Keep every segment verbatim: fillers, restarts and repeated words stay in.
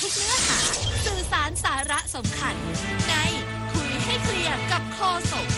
ทุกเนื้อหาสื่อสารสาระสำคัญในคุยให้เคลียร์กับโฆษก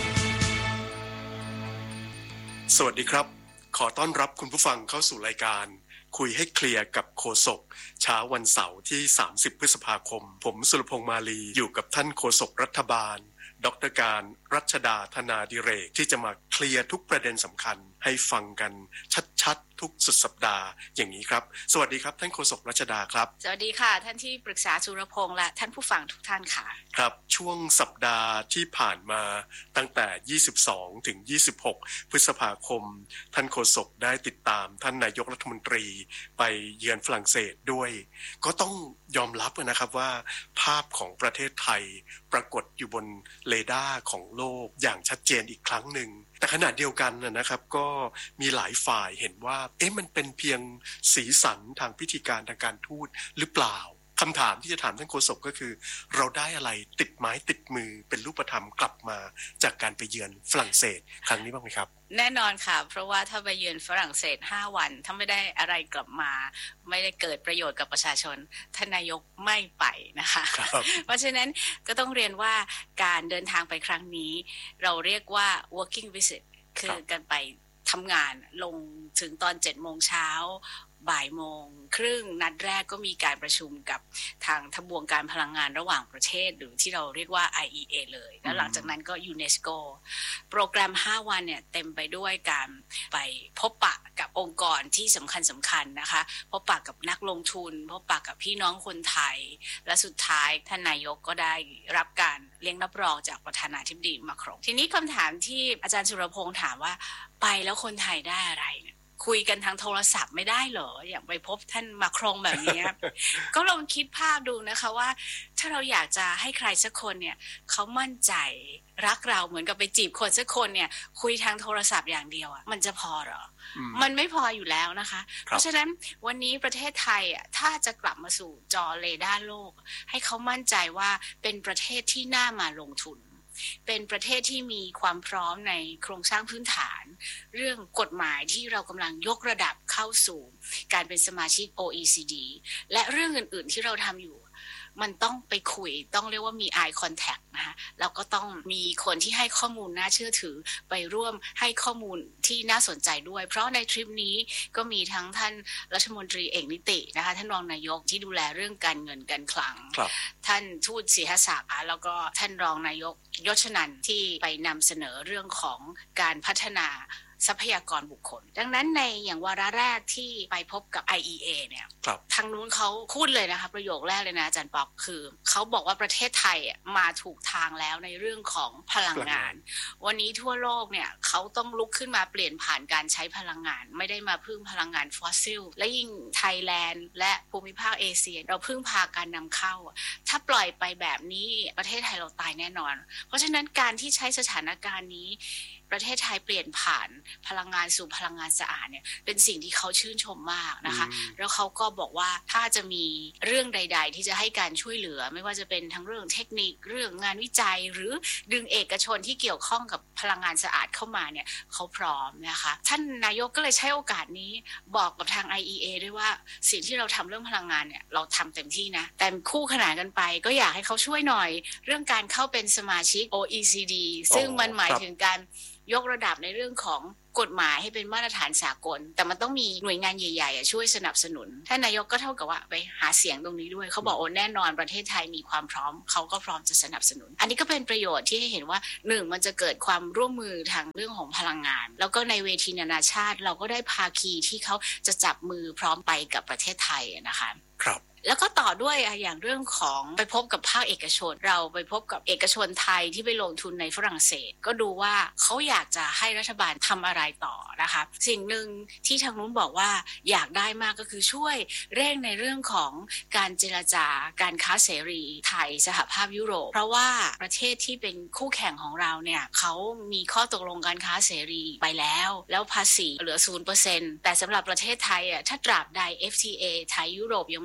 สวัสดีครับขอต้อนรับคุณผู้ฟังเข้าสู่รายการคุยให้เคลียร์กับโฆษกเช้าวันเสาร์ที่สามสิบพฤษภาคมผมสุรพงษ์มาลีอยู่กับท่านโฆษกรัฐบาลดร.การรัชดาธนาดิเรกที่จะมาเคลียร์ทุกประเด็นสำคัญให้ฟังกันชัดๆทุกสุดสัปดาห์อย่างนี้ครับสวัสดีครับท่านโฆษกรัชดาครับสวัสดีค่ะท่านที่ปรึกษาสุรพงษ์และท่านผู้ฟังทุกท่านค่ะครับช่วงสัปดาห์ที่ผ่านมาตั้งแต่ยี่สิบสองถึงยี่สิบหกพฤษภาคมท่านโฆษกได้ติดตามท่านนายกรัฐมนตรีไปเยือนฝรั่งเศสด้วยก็ต้องยอมรับนะครับว่าภาพของประเทศไทยปรากฏอยู่บนเรดาร์ของโลกอย่างชัดเจนอีกครั้งหนึ่งแต่ขณะเดียวกันนะครับก็มีหลายฝ่ายเห็นว่าเอ๊ะมันเป็นเพียงสีสันทางพิธีการทางการทูตหรือเปล่าคำถามที่จะถามท่านโฆษกก็คือเราได้อะไรติดไม้ติดมือเป็นรูปธรรมกลับมาจากการไปเยือนฝรั่งเศสครั้งนี้บ้างไหมครับแน่นอนค่ะเพราะว่าถ้าไปเยือนฝรั่งเศสห้าวันถ้าไม่ได้อะไรกลับมาไม่ได้เกิดประโยชน์กับประชาชนท่านนายกไม่ไปนะคะ เพราะฉะนั้นก็ต้องเรียนว่าการเดินทางไปครั้งนี้เราเรียกว่า working visit คือการไปทำงานลงถึงตอนเจ็ดโมงเช้าบ่ายโมงครึ่งนัดแรกก็มีการประชุมกับทางทบวงการพลังงานระหว่างประเทศหรือที่เราเรียกว่า ไอ อี เอ เลยแล้วหลังจากนั้นก็ยูเนสโกโปรแกรมห้าวันเนี่ยเต็มไปด้วยการไปพบปะกับองค์กรที่สำคัญสำคัญนะคะพบปะกับนักลงทุนพบปะกับพี่น้องคนไทยและสุดท้ายท่านนายกก็ได้รับการเลี้ยงรับรองจากประธานาธิบดีมาครงทีนี้คำถามที่อาจารย์สุรพงษ์ถามว่าไปแล้วคนไทยได้อะไรเนี่ยคุยกันทางโทรศัพท์ไม่ได้เหรออยากไปพบท่านมาครงแบบนี้ ก็ลองคิดภาพดูนะคะว่าถ้าเราอยากจะให้ใครสักคนเนี่ยเขามั่นใจรักเราเหมือนกับไปจีบคนสักคนเนี่ยคุยทางโทรศัพท์อย่างเดียวอ่ะมันจะพอเหรอ ม, มันไม่พออยู่แล้วนะคะเพราะฉะนั้นวันนี้ประเทศไทยอ่ะถ้าจะกลับมาสู่จอเรดาร์โลกให้เขามั่นใจว่าเป็นประเทศที่น่ามาลงทุนเป็นประเทศที่มีความพร้อมในโครงสร้างพื้นฐานเรื่องกฎหมายที่เรากำลังยกระดับเข้าสู่การเป็นสมาชิก โอ อี ซี ดี และเรื่องอื่นๆที่เราทำอยู่มันต้องไปคุยต้องเรียกว่ามี eye contact นะคะแล้วก็ต้องมีคนที่ให้ข้อมูลน่าเชื่อถือไปร่วมให้ข้อมูลที่น่าสนใจด้วยเพราะในทริปนี้ก็มีทั้งท่านรัฐมนตรีเอกนิตินะคะท่านรองนายกที่ดูแลเรื่องการเงินการคลังท่านทูตศรีหศักดิ์แล้วก็ท่านรองนายกยศนันท์ที่ไปนำเสนอเรื่องของการพัฒนาทรัพยากรบุคคลดังนั้นในอย่างวาระแรกที่ไปพบกับ ไอ อี เอ เนี่ยทางนู้นเขาพูดเลยนะคะประโยคแรกเลยนะอาจารย์ปอกคือเขาบอกว่าประเทศไทยมาถูกทางแล้วในเรื่องของพลังงานวันนี้ทั่วโลกเนี่ยเขาต้องลุกขึ้นมาเปลี่ยนผ่านการใช้พลังงานไม่ได้มาพึ่งพลังงานฟอสซิลและยิ่งไทยแลนด์และภูมิภาคเอเชียเราพึ่งพาการนำเข้าถ้าปล่อยไปแบบนี้ประเทศไทยเราตายแน่นอนเพราะฉะนั้นการที่ใช้สถานการณ์นี้ประเทศไทยเปลี่ยนผ่านพลังงานสู่พลังงานสะอาดเนี่ยเป็นสิ่งที่เขาชื่นชมมากนะคะแล้วเขาก็บอกว่าถ้าจะมีเรื่องใดๆที่จะให้การช่วยเหลือไม่ว่าจะเป็นทั้งเรื่องเทคนิคเรื่องงานวิจัยหรือดึงเอกชนที่เกี่ยวข้องกับพลังงานสะอาดเข้ามาเนี่ยเขาพร้อมนะคะท่านนายกก็เลยใช้โอกาสนี้บอกกับทาง ไอ อี เอ ด้วยว่าสิ่งที่เราทำเรื่องพลังงานเนี่ยเราทำเต็มที่นะแต่คู่ขนานกันไปก็อยากให้เขาช่วยหน่อยเรื่องการเข้าเป็นสมาชิก โอ อี ซี ดี ซึ่งมันหมายถึงการยกระดับในเรื่องของกฎหมายให้เป็นมาตรฐานสากลแต่มันต้องมีหน่วยงานใหญ่ๆช่วยสนับสนุนท่านนายกก็เท่ากับว่าไปหาเสียงตรงนี้ด้วยเขาบอกโอ้แน่นอนประเทศไทยมีความพร้อมเขาก็พร้อมจะสนับสนุนอันนี้ก็เป็นประโยชน์ที่ให้เห็นว่าหนึ่งมันจะเกิดความร่วมมือทางเรื่องของพลังงานแล้วก็ในเวทีนานาชาติเราก็ได้ภาคีที่เขาจะจับมือพร้อมไปกับประเทศไทยนะคะครับแล้วก็ต่อด้วยอย่างเรื่องของไปพบกับภาคเอกชนเราไปพบกับเอกชนไทยที่ไปลงทุนในฝรั่งเศสก็ดูว่าเขาอยากจะให้รัฐบาลทำอะไรต่อนะคะสิ่งหนึ่งที่ทางนู้นบอกว่าอยากได้มากก็คือช่วยเร่งในเรื่องของการเจรจาการค้าเสรีไทยสหภาพยุโรปเพราะว่าประเทศที่เป็นคู่แข่งของเราเนี่ยเขามีข้อตกลงการค้าเสรีไปแล้วแล้วภาษีเหลือ ศูนย์เปอร์เซ็นต์ แต่สำหรับประเทศไทยอ่ะถ้าตราบใด เอฟ ที เอ ไทยยุโรปยังไม่เกิดก็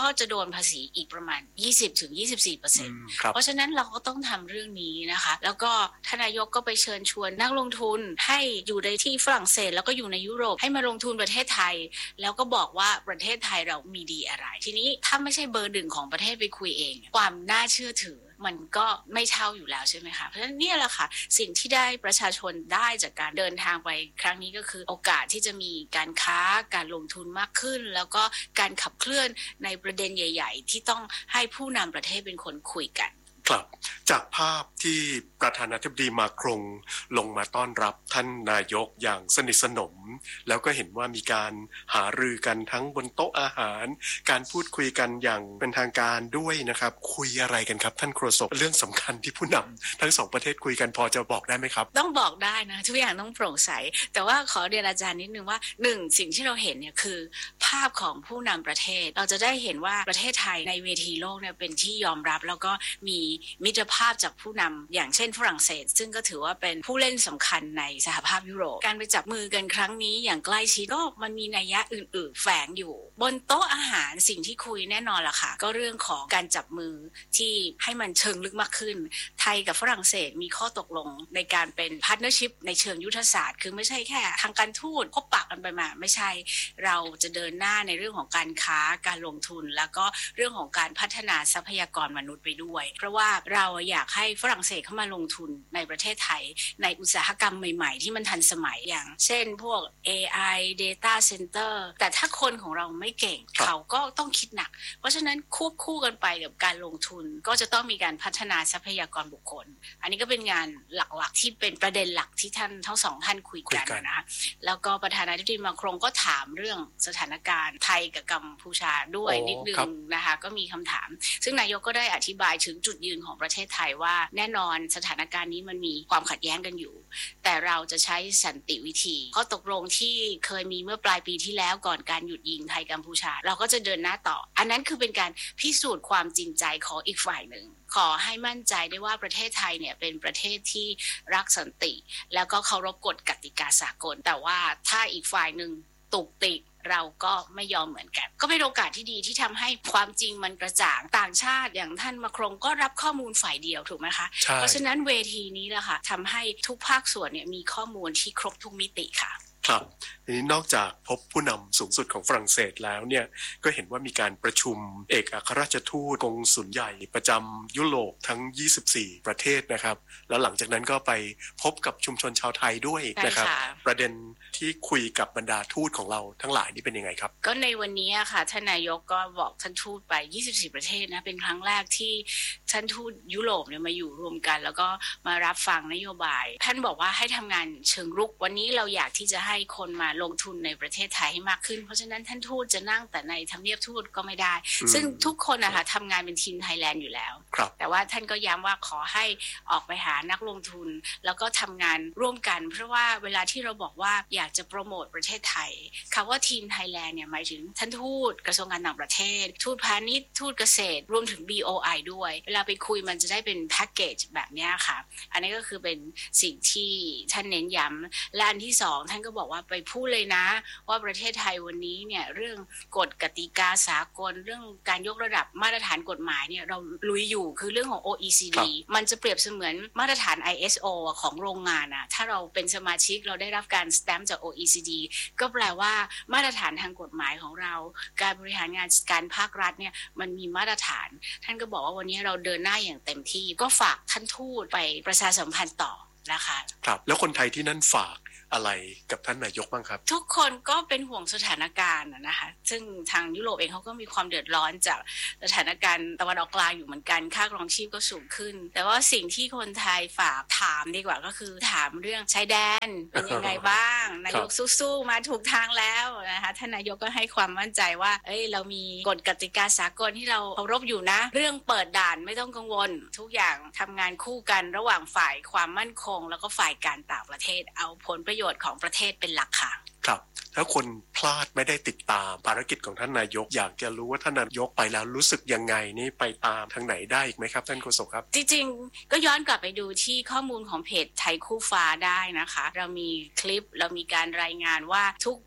ก็จะโดนภาษีอีกประมาณ ยี่สิบถึงยี่สิบสี่เปอร์เซ็นต์ เพราะฉะนั้นเราก็ต้องทำเรื่องนี้นะคะแล้วก็ท่านนายกก็ไปเชิญชวนนักลงทุนให้อยู่ในที่ฝรั่งเศสแล้วก็อยู่ในยุโรปให้มาลงทุนประเทศไทยแล้วก็บอกว่าประเทศไทยเรามีดีอะไรทีนี้ถ้าไม่ใช่เบอร์หนึ่งของประเทศไปคุยเองความน่าเชื่อถือมันก็ไม่เท่าอยู่แล้วใช่ไหมคะเพราะฉะนั้นนี่แหละค่ะสิ่งที่ได้ประชาชนได้จากการเดินทางไปครั้งนี้ก็คือโอกาสที่จะมีการค้าการลงทุนมากขึ้นแล้วก็การขับเคลื่อนในประเด็นใหญ่ๆที่ต้องให้ผู้นำประเทศเป็นคนคุยกันครับจากภาพที่ประธานาธิบดีมาครงลงมาต้อนรับท่านนายกอย่างสนิทสนมแล้วก็เห็นว่ามีการหารือกันทั้งบนโต๊ะอาหารการพูดคุยกันอย่างเป็นทางการด้วยนะครับคุยอะไรกันครับท่านโฆษกเรื่องสำคัญที่ผู้นำทั้งสองประเทศคุยกันพอจะบอกได้ไหมครับต้องบอกได้นะทุกอย่างต้องโปร่งใสแต่ว่าขอเรียนอาจารย์นิดนึงว่าหนึ่งสิ่งที่เราเห็นเนี่ยคือภาพของผู้นำประเทศเราจะได้เห็นว่าประเทศไทยในเวทีโลกเนี่ยเป็นที่ยอมรับแล้วก็มีมิตรภาพจากผู้นำอย่างเช่นฝรั่งเศสซึ่งก็ถือว่าเป็นผู้เล่นสำคัญในสหภาพยุโรปการไปจับมือกันครั้งนี้อย่างใกล้ชิดก็มันมีนัยยะอื่นๆแฝงอยู่บนโต๊ะอาหารสิ่งที่คุยแน่นอนล่ะค่ะก็เรื่องของการจับมือที่ให้มันเชิงลึกมากขึ้นไทยกับฝรั่งเศสมีข้อตกลงในการเป็นพาร์ทเนอร์ชิพในเชิงยุทธศาสตร์คือไม่ใช่แค่ทางการทูตพบปะกันไปมาไม่ใช่เราจะเดินหน้าในเรื่องของการค้าการลงทุนแล้วก็เรื่องของการพัฒนาทรัพยากรมนุษย์ไปด้วยเพราะว่าเราอยากให้ฝรั่งเศสเข้ามาลงทุนในประเทศไทยในอุตสาหกรรมใหม่ๆที่มันทันสมัยอย่างเช่นพวก เอ ไอ Data Center แต่ถ้าคนของเราไม่เก่งเขาก็ต้องคิดหนักเพราะฉะนั้นควบคู่กันไปกับการลงทุนก็จะต้องมีการพัฒนาทรัพยากรบุคคลอันนี้ก็เป็นงานหลักๆที่เป็นประเด็นหลักที่ท่านทั้งสองท่านคุยกันนะคะแล้วก็ประธานาธิบดีมาครงก็ถามเรื่องสถานการณ์ไทยกับกัมพูชาด้วยนิดนึงนะคะก็มีคำถามซึ่งนายกก็ได้อธิบายถึงจุดยืนของประเทศไทยว่าแน่นอนสถานการณ์นี้มันมีความขัดแย้งกันอยู่แต่เราจะใช้สันติวิธีข้อตกลงที่เคยมีเมื่อปลายปีที่แล้วก่อนการหยุดยิงไทยกัมพูชาเราก็จะเดินหน้าต่ออันนั้นคือเป็นการพิสูจน์ความจริงใจของอีกฝ่ายหนึ่งขอให้มั่นใจได้ว่าประเทศไทยเนี่ยเป็นประเทศที่รักสันติแล้วก็เคารพกฎกติกาสากลแต่ว่าถ้าอีกฝ่ายหนึ่งตุกติกเราก็ไม่ยอมเหมือนกันก็เป็นโอกาสที่ดีที่ทำให้ความจริงมันกระจ่างต่างชาติอย่างท่านมาครงก็รับข้อมูลฝ่ายเดียวถูกไหมคะเพราะฉะนั้นเวทีนี้แหละค่ะทำให้ทุกภาคส่วนเนี่ยมีข้อมูลที่ครบทุกมิติค่ะครับทีนี้นอกจากพบผู้นำสูงสุดของฝรั่งเศสแล้วเนี่ยก็เห็นว่ามีการประชุมเอกอัครราชทูตกงสุลใหญ่ประจำยุโรปทั้งยี่สิบสี่ประเทศนะครับแล้วหลังจากนั้นก็ไปพบกับชุมชนชาวไทยด้วยนะครับประเด็นที่คุยกับบรรดาทูตของเราทั้งหลายนี่เป็นยังไงครับก็ในวันนี้ค่ะท่านนายกก็บอกท่านทูตไปยี่สิบสี่ประเทศนะเป็นครั้งแรกที่ท่านทูตยุโรปเนี่ยมาอยู่รวมกันแล้วก็มารับฟังนโยบายท่านบอกว่าให้ทำงานเชิงรุกวันนี้เราอยากที่จะให้คนมาลงทุนในประเทศไทยให้มากขึ้นเพราะฉะนั้นท่านทูตจะนั่งแต่ในทำเนียบทูตก็ไม่ได้ซึ่งทุกคนนะคะทำงานเป็นทีมไทยแลนด์อยู่แล้วแต่ว่าท่านก็ย้ำว่าขอให้ออกไปหานักลงทุนแล้วก็ทำงานร่วมกันเพราะว่าเวลาที่เราบอกว่าอยากจะโปรโมทประเทศไทยคำว่าทีมไทยแลนด์เนี่ยหมายถึงท่านทูตกระทรวงการต่างประเทศทูตพาณิชย์ทูตเกษตรรวมถึง บี โอ ไอ ด้วยเวลาไปคุยมันจะได้เป็นแพ็กเกจแบบนี้ค่ะอันนี้ก็คือเป็นสิ่งที่ท่านเน้นย้ำและอันที่สองท่านก็บอกว่าไปพูดเลยนะว่าประเทศไทยวันนี้เนี่ยเรื่องกฎกติกาสากลเรื่องการยกระดับมาตรฐานกฎหมายเนี่ยเราลุยอยู่คือเรื่องของ โอ อี ซี ดี มันจะเปรียบเสมือนมาตรฐาน ไอ เอส โอ ของโรงงานนะถ้าเราเป็นสมาชิกเราได้รับการสแตมป์จาก โอ อี ซี ดี ก็แปลว่ามาตรฐานทางกฎหมายของเราการบริหารงานการภาครัฐเนี่ยมันมีมาตรฐานท่านก็บอกว่าวันนี้เราเดินหน้าอย่างเต็มที่ก็ฝากท่านทูตไปประชาสัมพันธ์ต่อนะคะครับแล้วคนไทยที่นั่นฝากอะไรกับท่านนายกบ้างครับทุกคนก็เป็นห่วงสถานการณ์นะคะซึ่งทางยุโรปเองเขาก็มีความเดือดร้อนจากสถานการณ์ตะวันออกกลางอยู่เหมือนกันค่าครองชีพก็สูงขึ้นแต่ว่าสิ่งที่คนไทยฝากถามดีกว่าก็คือถามเรื่องชายแดนเป็นยังไงบ้างนายกสู้ๆมาถูกทางแล้วนะคะท่านนายกก็ให้ความมั่นใจว่าเอ้ยเรามีกฎกติกาสากลที่เราเคารพอยู่นะเรื่องเปิดด่านไม่ต้องกังวลทุกอย่างทำงานคู่กันระหว่างฝ่ายความมั่นคงแล้วก็ฝ่ายการต่างประเทศเอาผลประโยชน์ของประเทศเป็นหลักค่ะครับถ้าคนพลาดไม่ได้ติดตามภารกิจของท่านนายกอยากจะรู้ว่าท่านนายกไปแล้วรู้สึกยังไงนี่ไปตามทางไหนได้อีกไหมครับท่านโฆษกครับจริงๆก็ย้อนกลับไปดูที่ข้อมูลของเพจไทยคู่ฟ้าได้นะคะเรามีคลิปเรามีการรายงานว่าทุกนัด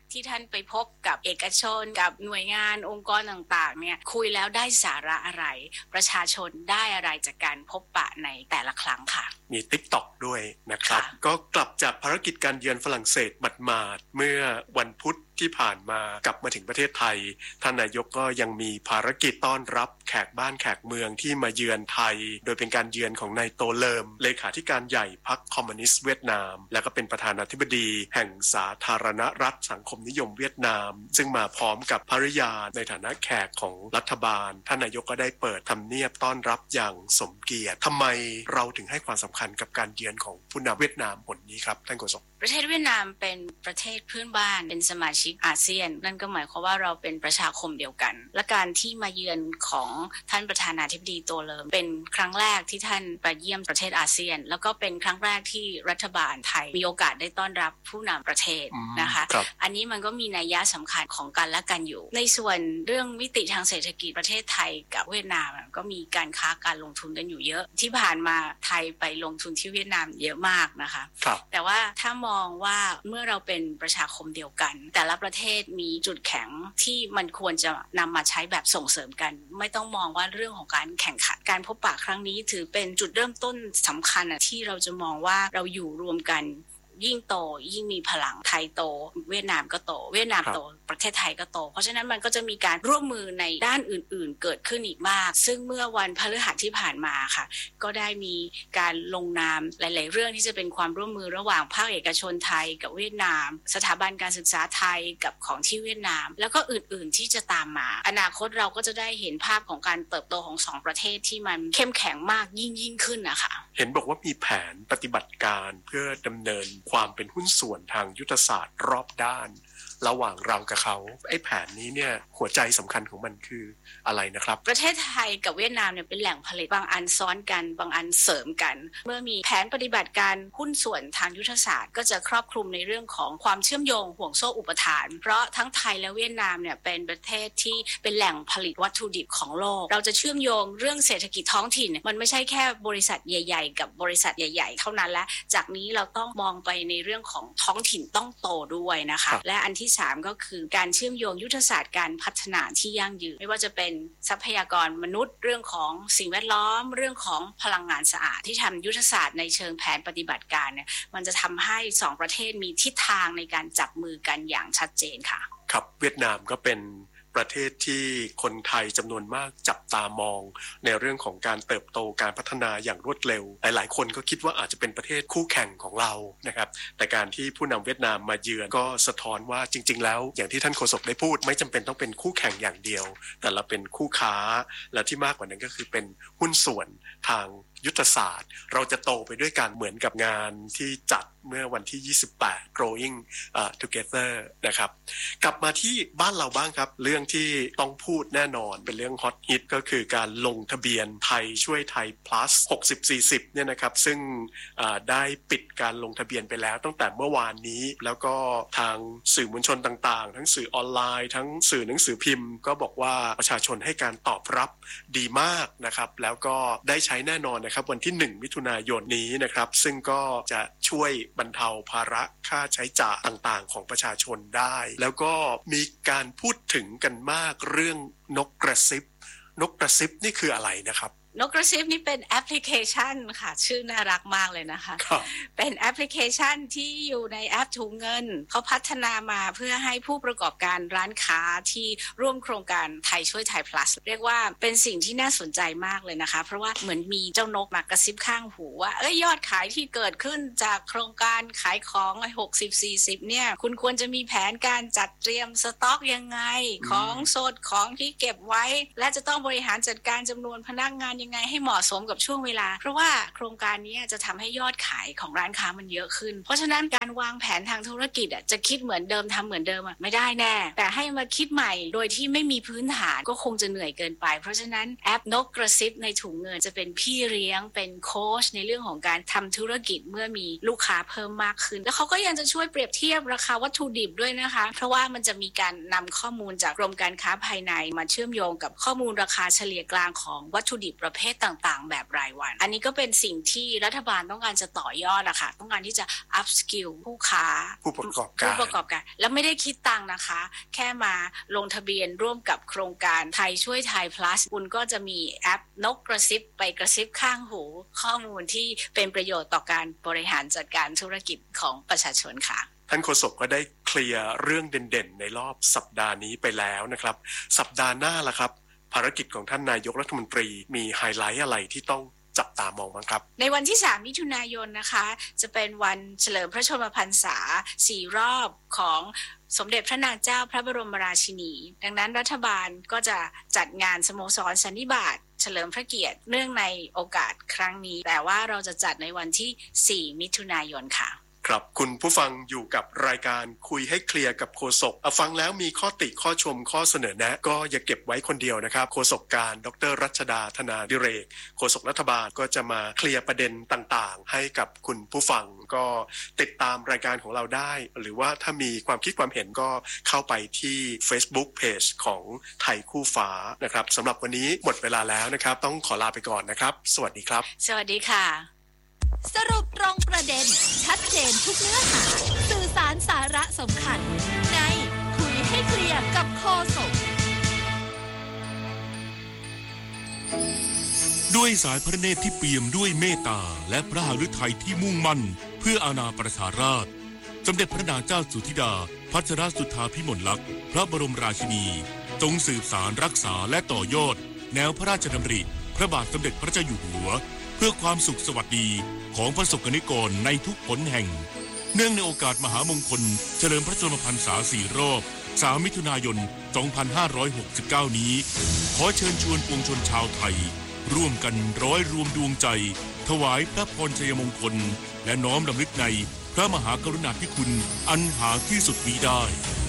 ที่ท่านไปพบกับเอกชนกับหน่วยงานองค์กรต่างๆเนี่ยคุยแล้วได้สาระอะไรประชาชนได้อะไรจากการพบปะในแต่ละครั้งค่ะมี TikTok ด้วยนะครับก็กลับจากภารกิจการเยือนฝรั่งเศสหมาดๆเมื่อวันพุธที่ผ่านมากลับมาถึงประเทศไทยท่านนายกก็ยังมีภารกิจต้อนรับแขกบ้านแขกเมืองที่มาเยือนไทยโดยเป็นการเยือนของนายโตเลิมเลขาธิการใหญ่พรรคคอมมิวนิสต์เวียดนามและก็เป็นประธานาธิบดีแห่งสาธารณรัฐสังคมนิยมเวียดนามซึ่งมาพร้อมกับภริยาในฐานะแขกของรัฐบาลท่านนายกก็ได้เปิดทำเนียบต้อนรับอย่างสมเกียรติทำไมเราถึงให้ความสำคัญกับการเยือนของผู้นำเวียดนามคนนี้ครับท่านโฆษกประเทศเวียดนามเป็นประเทศเพื่อนบ้านเป็นสมาชิกอาเซียนนั่นก็หมายความว่าเราเป็นประชาคมเดียวกันและการที่มาเยือนของท่านประธานาธิบดีโตเลิมเป็นครั้งแรกที่ท่านไปเยี่ยมประเทศอาเซียนแล้วก็เป็นครั้งแรกที่รัฐบาลไทยมีโอกาสได้ต้อนรับผู้นำประเทศนะคะอันนี้มันก็มีนัยยะสำคัญของกันและกันอยู่ในส่วนเรื่องมิติทางเศรษฐกิจประเทศไทยกับเวียดนามก็มีการค้าการลงทุนกันอยู่เยอะที่ผ่านมาไทยไปลงทุนที่เวียดนามเยอะมากนะคะแต่ว่าถ้ามองว่าเมื่อเราเป็นประชาคมเดียวกันแต่ละประเทศมีจุดแข็งที่มันควรจะนำมาใช้แบบส่งเสริมกันไม่ต้องมองว่าเรื่องของการแข่งขันการพบปะครั้งนี้ถือเป็นจุดเริ่มต้นสำคัญที่เราจะมองว่าเราอยู่รวมกันยิ่งโตยิ่งมีพลังไทยโตเวียดนามก็โตเวียดนามโตประเทศไทยก็โตเพราะฉะนั้นมันก็จะมีการร่วมมือในด้านอื่นๆเกิดขึ้นอีกมากซึ่งเมื่อวันพฤหัสที่ผ่านมาค่ะก็ได้มีการลงนามหลายๆเรื่องที่จะเป็นความร่วมมือระหว่างภาคเอกชนไทยกับเวียดนามสถาบันการศึกษาไทยกับของที่เวียดนามแล้วก็อื่นๆที่จะตามมาอนาคตเราก็จะได้เห็นภาพของการเติบโตของสองประเทศที่มันเข้มแข็งมากยิ่งยิ่งขึ้นนะคะเห็นบอกว่ามีแผนปฏิบัติการเพื่อดำเนินความเป็นหุ้นส่วนทางยุทธศาสตร์รอบด้านระหว่างเรากับเขาไอ้แผนนี้เนี่ยหัวใจสำคัญของมันคืออะไรนะครับประเทศไทยกับเวียดนามเนี่ยเป็นแหล่งผลิตบางอันซ้อนกันบางอันเสริมกันเมื่อมีแผนปฏิบัติการหุ้นส่วนทางยุทธศาสตร์ก็จะครอบคลุมในเรื่องของความเชื่อมโยงห่วงโซ่อุปทานเพราะทั้งไทยและเวียดนามเนี่ยเป็นประเทศที่เป็นแหล่งผลิตวัตถุดิบของโลกเราจะเชื่อมโยงเรื่องเศรษฐกิจท้องถิ่นมันไม่ใช่แค่บริษัทใหญ่ๆกับบริษัทใหญ่ๆเท่านั้นและจากนี้เราต้องมองไปในเรื่องของท้องถิ่นต้องโตด้วยนะคะและอันที่สามก็คือการเชื่อมโยงยุทธศาสตร์การพัฒนาที่ยั่งยืนไม่ว่าจะเป็นทรัพยากรมนุษย์เรื่องของสิ่งแวดล้อมเรื่องของพลังงานสะอาดที่ทำยุทธศาสตร์ในเชิงแผนปฏิบัติการเนี่ยมันจะทำให้สองประเทศมีทิศทางในการจับมือกันอย่างชัดเจนค่ะครับเวียดนามก็เป็นประเทศที่คนไทยจำนวนมากจับตามองในเรื่องของการเติบโตการพัฒนาอย่างรวดเร็วหลายๆคนก็คิดว่าอาจจะเป็นประเทศคู่แข่งของเรานะครับแต่การที่ผู้นำเวียดนามมาเยือนก็สะท้อนว่าจริงๆแล้วอย่างที่ท่านโฆษกได้พูดไม่จำเป็นต้องเป็นคู่แข่งอย่างเดียวแต่เราเป็นคู่ค้าและที่มากกว่านั้นก็คือเป็นหุ้นส่วนทางยุทธศาสตร์เราจะโตไปด้วยกันเหมือนกับงานที่จัดเมื่อวันที่ยี่สิบแปด growing uh, together นะครับกลับมาที่บ้านเราบ้างครับเรื่องที่ต้องพูดแน่นอนเป็นเรื่องฮอตฮิตก็คือการลงทะเบียนไทยช่วยไทย plus หกสิบ สี่สิบเนี่ยนะครับซึ่งได้ปิดการลงทะเบียนไปแล้วตั้งแต่เมื่อวานนี้แล้วก็ทางสื่อมวลชนต่างๆทั้งสื่อออนไลน์ทั้งสื่อหนังสือพิมพ์ก็บอกว่าประชาชนให้การตอบรับดีมากนะครับแล้วก็ได้ใช้แน่นอนนะครับวันที่หนึ่งมิถุนายนนี้นะครับซึ่งก็จะช่วยบรรเทาภาระค่าใช้จ่ายต่างๆของประชาชนได้แล้วก็มีการพูดถึงกันมากเรื่องนกกระซิบนกกระซิบนี่คืออะไรนะครับนกกระซิบนี่เป็นแอปพลิเคชันค่ะชื่อน่ารักมากเลยนะคะเป็นแอปพลิเคชันที่อยู่ในแอปถุงเงินเขาพัฒนามาเพื่อให้ผู้ประกอบการร้านค้าที่ร่วมโครงการไทยช่วยไทย plus เรียกว่าเป็นสิ่งที่น่าสนใจมากเลยนะคะเพราะว่าเหมือนมีเจ้านกมากระซิบข้างหูว่าเอ้ยยอดขายที่เกิดขึ้นจากโครงการขายของไอ้หกสิบ สี่สิบเนี่ยคุณควรจะมีแผนการจัดเตรียมสต็อกยังไงของสดของที่เก็บไว้และจะต้องบริหารจัดการจำนวนพนักงานยังไงให้เหมาะสมกับช่วงเวลาเพราะว่าโครงการนี้จะทำให้ยอดขายของร้านค้ามันเยอะขึ้นเพราะฉะนั้นการวางแผนทางธุรกิจจะคิดเหมือนเดิมทำเหมือนเดิมไม่ได้แน่แต่ให้มาคิดใหม่โดยที่ไม่มีพื้นฐานก็คงจะเหนื่อยเกินไปเพราะฉะนั้นแอปนกกระซิบในถุงเงินจะเป็นพี่เลี้ยงเป็นโค้ชในเรื่องของการทำธุรกิจเมื่อมีลูกค้าเพิ่มมากขึ้นแล้วเขาก็ยังจะช่วยเปรียบเทียบราคาวัตถุดิบด้วยนะคะเพราะว่ามันจะมีการนำข้อมูลจากกรมการค้าภายในมาเชื่อมโยงกับข้อมูลราคาเฉลี่ยกลางของวัตถุดิบประประเภทต่างๆแบบรายวันอันนี้ก็เป็นสิ่งที่รัฐบาลต้องการจะต่อยอดอะค่ะต้องการที่จะ up skill ผู้ค้าผู้ประกอบการผู้ประกอบการแล้วไม่ได้คิดตังค์นะคะแค่มาลงทะเบียนร่วมกับโครงการไทยช่วยไทย plus คุณก็จะมีแอปนกกระซิบไปกระซิบข้างหูข้อมูลที่เป็นประโยชน์ต่อการบริหารจัดการธุรกิจของประชาชนค่ะท่านโฆษกก็ได้เคลียร์เรื่องเด่นๆในรอบสัปดาห์นี้ไปแล้วนะครับสัปดาห์หน้าล่ะครับภารกิจของท่านนายกรัฐมนตรีมีไฮไลท์อะไรที่ต้องจับตามองบ้างครับในวันที่สามมิถุนายนนะคะจะเป็นวันเฉลิมพระชนมพรรษาสี่รอบของสมเด็จพระนางเจ้าพระบรมราชินีดังนั้นรัฐบาลก็จะจัดงานสโมสรสันนิบาตเฉลิมพระเกียรติเนื่องในโอกาสครั้งนี้แต่ว่าเราจะจัดในวันที่สี่มิถุนายนค่ะครับคุณผู้ฟังอยู่กับรายการคุยให้เคลียร์กับโฆษกฟังแล้วมีข้อติข้อชมข้อเสนอแนะก็อย่าเก็บไว้คนเดียวนะครับโฆษกการดร.รัชดาธนาดิเรกโฆษกรัฐบาลก็จะมาเคลียร์ประเด็นต่างๆให้กับคุณผู้ฟังก็ติดตามรายการของเราได้หรือว่าถ้ามีความคิดความเห็นก็เข้าไปที่ Facebook Page ของไทยคู่ฟ้านะครับสำหรับวันนี้หมดเวลาแล้วนะครับต้องขอลาไปก่อนนะครับสวัสดีครับสวัสดีค่ะสรุปตรงประเด็นชัดเจนทุกเนื้อหาสื่อสารสาระสำคัญในคุยให้เคลียร์กับโฆษกด้วยสายพระเนตรที่เปี่ยมด้วยเมตตาและพระหฤทัยที่มุ่งมั่นเพื่ออาณาประชาราษฎร์สมเด็จพระนางเจ้าสุธิดาพัชรสุทธาภิมลลักษณ์พระบรมราชินีจงสืบสารรักษาและต่อยอดแนวพระราชดำริพระบาทสมเด็จพระเจ้าอยู่หัวเพื่อความสุขสวัสดีของประสบกนิกรในทุกหนแห่งเนื่องในโอกาสมหามงคลเฉลิมพระชนมพรรษาสี่รอบสามมิถุนายนสองพันห้าร้อยหกสิบเก้านี้ขอเชิญชวนปวงชนชาวไทยร่วมกันร้อยรวมดวงใจถวายพระพรชัยมงคลและน้อมรำลึกในพระมหากรุณาธิคุณอันหาที่สุดมิได้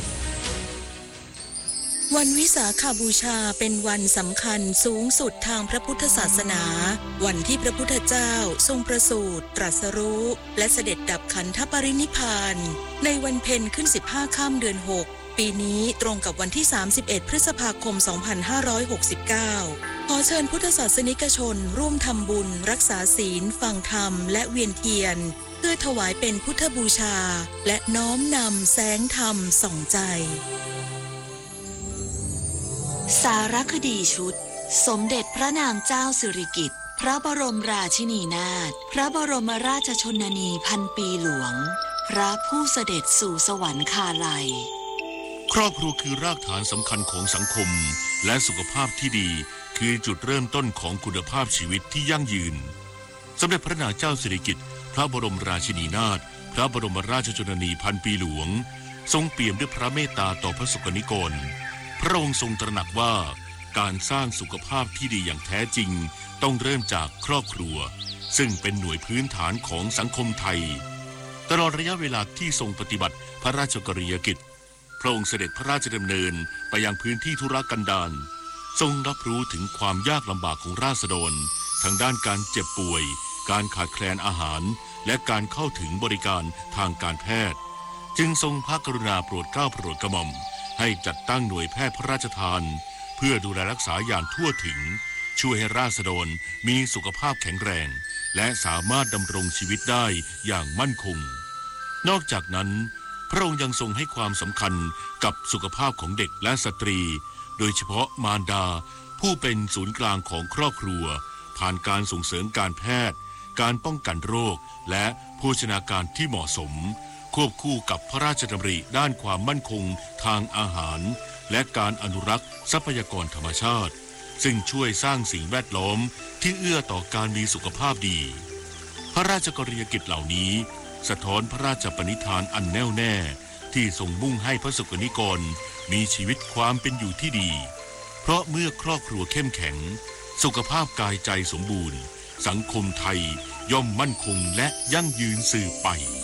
วันวิสาขบูชาเป็นวันสำคัญสูงสุดทางพระพุทธศาสนาวันที่พระพุทธเจ้าทรงประสูติตรัสรู้และเสด็จดับขันธปรินิพพานในวันเพ็ญขึ้นสิบห้าค่ำเดือนหกปีนี้ตรงกับวันที่สามสิบเอ็ดพฤษภาคมสองพันห้าร้อยหกสิบเก้าขอเชิญพุทธศาสนิกชนร่วมทำบุญรักษาศีลฟังธรรมและเวียนเทียนเพื่อถวายเป็นพุทธบูชาและน้อมนำแสงธรรมส่องใจสารคดีชุดสมเด็จพระนางเจ้าสิริกิติ์พระบรมราชินีนาถพระบรมราชชนนีพันปีหลวงพระผู้เสด็จสู่สวรรคาลัยครอบครัวคือรากฐานสำคัญของสังคมและสุขภาพที่ดีคือจุดเริ่มต้นของคุณภาพชีวิตที่ยั่งยืนสมเด็จพระนางเจ้าสิริกิติ์พระบรมราชินีนาถพระบรมราชชนนีพันปีหลวงทรงเปี่ยมด้วยพระเมตตาต่อพระสกนิกรพระองค์ทรงตระหนักว่าการสร้างสุขภาพที่ดีอย่างแท้จริงต้องเริ่มจากครอบครัวซึ่งเป็นหน่วยพื้นฐานของสังคมไทยตลอดระยะเวลาที่ทรงปฏิบัติพระราชกรณียกิจพระองค์เสด็จพระราชดำเนินไปยังพื้นที่ทุรกันดารทรงรับรู้ถึงความยากลำบากของราษฎรทั้งด้านการเจ็บป่วยการขาดแคลนอาหารและการเข้าถึงบริการทางการแพทย์จึงทรงพระกรุณาโปรดเกล้าโปรดกระหม่อมให้จัดตั้งหน่วยแพทย์พระราชทานเพื่อดูแลรักษาอย่างทั่วถึงช่วยให้ราษฎรมีสุขภาพแข็งแรงและสามารถดำรงชีวิตได้อย่างมั่นคงนอกจากนั้นพระองค์ยังทรงให้ความสำคัญกับสุขภาพของเด็กและสตรีโดยเฉพาะมารดาผู้เป็นศูนย์กลางของครอบครัวผ่านการส่งเสริมการแพทย์การป้องกันโรคและโภชนาการที่เหมาะสมควบคู่กับพระราชดำริด้านความมั่นคงทางอาหารและการอนุรักษ์ทรัพยากรธรรมชาติซึ่งช่วยสร้างสิ่งแวดล้อมที่เอื้อต่อการมีสุขภาพดีพระราชกรณียกิจเหล่านี้สะท้อนพระราชปณิธานอันแน่วแน่ที่ทรงมุ่งให้พระสกนิกรมีชีวิตความเป็นอยู่ที่ดีเพราะเมื่อครอบครัวเข้มแข็งสุขภาพกายใจสมบูรณ์สังคมไทยย่อมมั่นคงและยั่งยืนสืบไป